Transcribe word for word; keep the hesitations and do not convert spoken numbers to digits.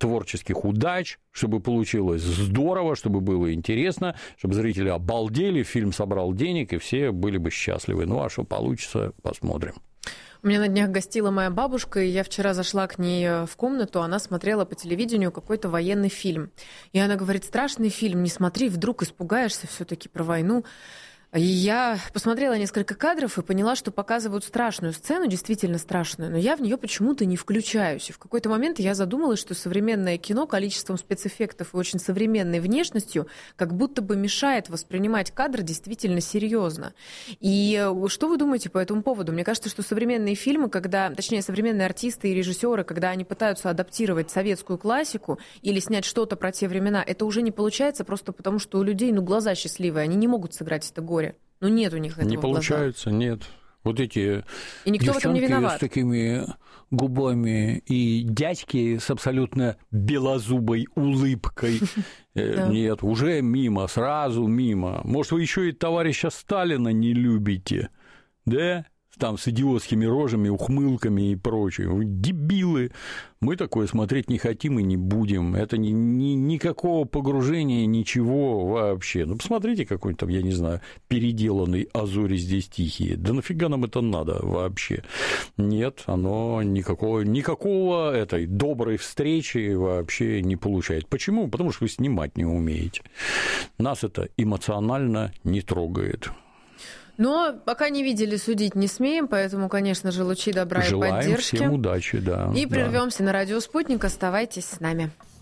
творческих удач, чтобы получилось здорово, чтобы было интересно, чтобы зрители обалдели, фильм собрал денег, и все были бы счастливы. Ну, а что получится, посмотрим. У меня на днях гостила моя бабушка, и я вчера зашла к ней в комнату, она смотрела по телевидению какой-то военный фильм. И она говорит: страшный фильм, не смотри, вдруг испугаешься все-таки про войну. И я посмотрела несколько кадров и поняла, что показывают страшную сцену, действительно страшную, но я в нее почему-то не включаюсь. И в какой-то момент я задумалась, что современное кино количеством спецэффектов и очень современной внешностью как будто бы мешает воспринимать кадр действительно серьезно. И что вы думаете по этому поводу? Мне кажется, что современные фильмы, когда, точнее, современные артисты и режиссеры, когда они пытаются адаптировать советскую классику или снять что-то про те времена, это уже не получается просто потому, что у людей, ну, глаза счастливые, они не могут сыграть это горе. Ну, нет у них этого. Не получается, нет. Вот эти и никто в этом не виноват. С такими губами и дядьки с абсолютно белозубой улыбкой. Нет, уже мимо, сразу мимо. Может, вы еще и товарища Сталина не любите, да? Там с идиотскими рожами, ухмылками и прочее. Вы дебилы. Мы такое смотреть не хотим и не будем. Это ни, ни, никакого погружения, ничего вообще. Ну, посмотрите какой-нибудь там, я не знаю, переделанный «А зори здесь тихие». Да нафига нам это надо вообще? Нет, оно никакого, никакого этой доброй встречи вообще не получает. Почему? Потому что вы снимать не умеете. Нас это эмоционально не трогает. Но пока не видели, судить не смеем, поэтому, конечно же, лучи добра Желаем и поддержки. Всем удачи, да. И да. прервемся на радио «Спутник». Оставайтесь с нами.